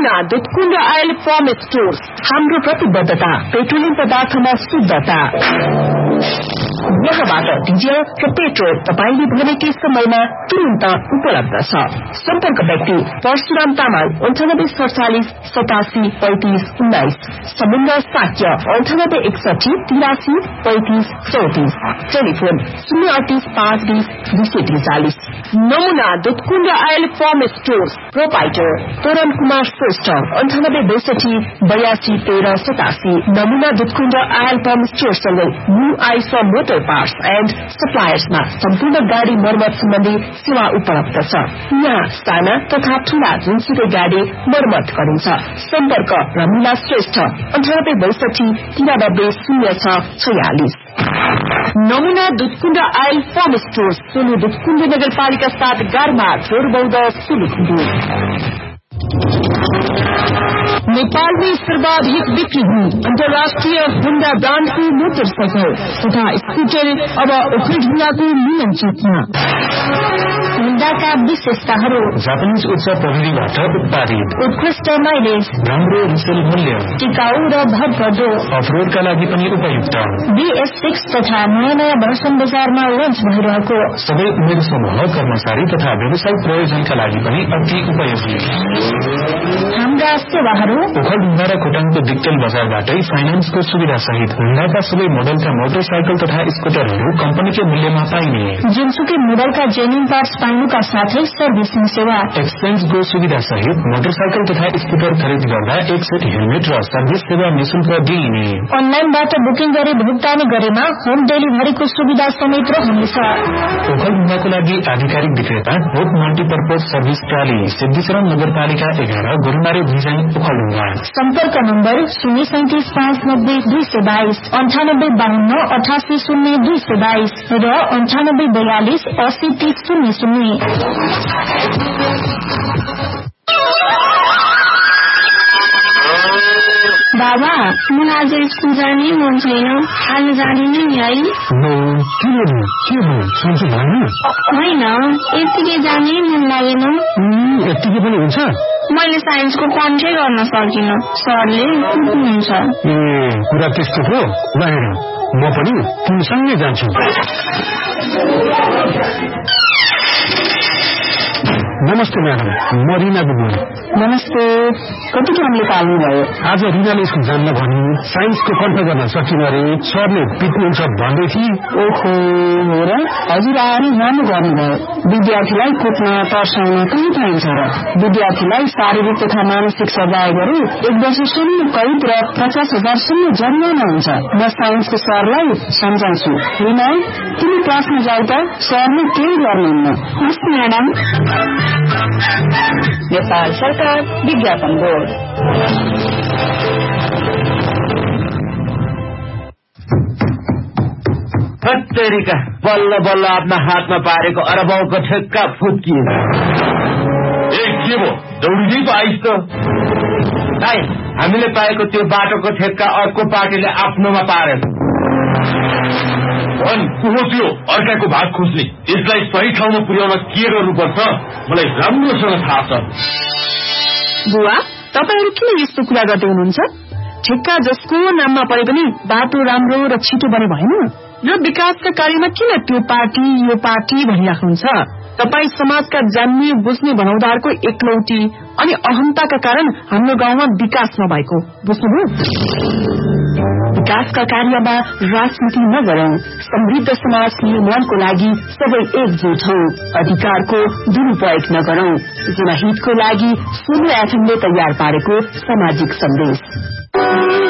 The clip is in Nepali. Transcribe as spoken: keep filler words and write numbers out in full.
नमुना दुधकुण्ड आयल फर्म स्टोर्स। हाम्रो प्रतिबद्धता पेट्रोलियम पदार्थमा शुद्धता। यहाँबाट डिजल र पेट्रोल तपाईले भनेकै समयमा तुरन्त उपलब्ध छ। सम्पर्क व्यक्ति परशुराम तामाङ अन्ठानब्बे सडचालिस सतासी पैंतिस उन्नाइस, समुद्र साक्य अन्ठानब्बे एकसठी तिरासी पैंतिस चौतिस, टेलिफोन शून्य अडतीस पाँच बीस दुई सय त्रिचालिस। नमुना Dudhkund oil form stores proprietor तोरण कुमार श्रेष्ठ अन्ठानब्बे बैसठी बयासी तेह्र सतासी। नमुना दुधकुण्ड आयल फर्म स्टोर सँगै new ice motor parts and सप्लायर्समा सम्पूर्ण गाड़ी मर्मत सम्बन्धी सेवा उपलब्ध छ। यहाँ साना तथा ठूला जुनसुकै गाड़ी मर्मत गरिन्छ। सम्पर्क रमिला श्रेष्ठ अन्ठानब्बे बैसठी तिरानब्बे शून्य छ छयालिस। नमुना Dudhkund oil form store Solu Dudhkund नगरपालिका साथ गारमा जोरबौद सुलुखुण्डु। नेपाल में सर्वाधिक बिक्री हुई अंतर्राष्ट्रीय हुंडा ब्रांड की मोटरसाइकिल तथा स्कूटर अब ओखलढुंगाको मिलन चौकमा। हुंडाका विशेषताहरू जापानीज उच्च प्रविधिबाट उत्पादित, उत्कृष्ट माइलेज, राम्रो रिसेल मूल्य, टिकाऊ र भरपर्दो, अफरोडका लागि पनि उपयुक्त। बीएस सिक्स तथा नयाँ नयाँ भर्सन बजारमा लन्च भइरहेको सबै उमेर समूह, कर्मचारी तथा व्यवसायिक प्रयोजनका लागि पनि अति उपयोगी। हाम्रा सेवाहरू ओखलढुंगा र खोटाङको डिक्टेल बजारबाटै फाइनान्सको सुविधा सहित हुंडाका सबै मोडलका मोटरसाइकल तथा स्कुटरहरू कम्पनीकै मूल्यमा पाइने, जुनसुकै मोडलका जेन्युन पार्ट्स पाइनुका साथै सर्भिसिङ सेवा, एक्सचेन्जको सुविधा सहित मोटरसाइकल तथा स्कुटर खरिद गर्दा एक सेट हेलमेट र सर्भिस सेवा निशुल्क दिइने। अनलाइनबाट बुकिङ गरी भुक्तानी गरेमा होम डेलिभरीको सुविधा समेत रहनेछ। ओखलढुंगाको लागि आधिकारिक विक्रेता hope multipurpose service trolley, Siddhicharan नगरपालिका एघार, गोरुमारे भिजन, ओखलढुंगा। सम्पर्क नम्बर शून्य सैतिस पाँच नब्बे दुई सय बाइस, अन्ठानब्बे बाहन्न अठासी शून्य दुई सय बाइस र अन्ठानब्बे बयालिस अस्सी तीस शून्य शून्य। बाबा, म आज स्कुल जाने मन छैन, आज जाँदिनँ नि है? होइन, यत्तिकै जाने मन लागेन। यत्तिकै पनि हुन्छ? मैले साइन्सको कन्ट्रै गर्न सकिनँ, सरले कुट्नुहुन्छ। ए कुरा त्यस्तो हो? बाहिर म पनि तिमीसँगै जान्छु। नमस्ते म्याडम, म रिना गुरुङ। नमस्ते, कति कामले पाल्नुभयो? आज रिनाले स्कुल जान्न भन्नु, साइन्सको कन्ट्रोल गर्न सकिन अरे, सरले पिट्नुहुन्छ भन्दै थिए। ओहो, हो र? हजुर आएर राम्रो गर्नुभयो। विद्यार्थीलाई कुट्न तर्साउन कहीँ पाइन्छ र? विद्यार्थीलाई शारीरिक तथा मानसिक सजाय गरी एक वर्षसम्म कैद र पचास हजारसम्म जरिमाना हुन्छ। म साइन्सको सरलाई सम्झाउँछु। रिना, तिमी क्लासमा जाऊ त, सरले केही गर्नुहुन्न। हस् म्याडम। नेपाल सरकार विज्ञापन बोर्ड। तरिका बल्ल बल्ल आफ्ना हातमा पारेको अरबौंको ठेक्का फुत्किए। ए के भो, दौडिँदै पो आइस त? भाइ, हामीले पाएको त्यो बाटोको ठेक्का अर्को पार्टीले आफ्नोमा पारेछ। भन को हो त्यो अर्काको भाग खोज्ने? यसलाई सही ठाउँमा पुर्याउन के गर्नुपर्छ मलाई राम्रोसँग थाहा छ। बुवा, तपाईहरु किन यस्तो कुरा गर्दै हुनुहुन्छ? ठेक्का जसको नाममा परे पनि बाटो राम्रो र छिटो बने भएन र विकासका कार्यमा किन त्यो पार्टी यो पार्टी भनिराख्नुहुन्छ? तपाई समाजका जान्ने बुझ्ने भनाउँदारको एकलौटी अनि अहमताका कारण हाम्रो गाउँमा विकास नभएको बुझ्नुभयो? विकासका कार्यमा राजनीति नगरौं, समृद्ध समाज निर्माणको लागि सबै एकजुट हौं, अधिकारको दुरुपयोग नगरौं। जनहितको लागि सुन्नु एफएमले तयार पारेको सामाजिक सन्देश।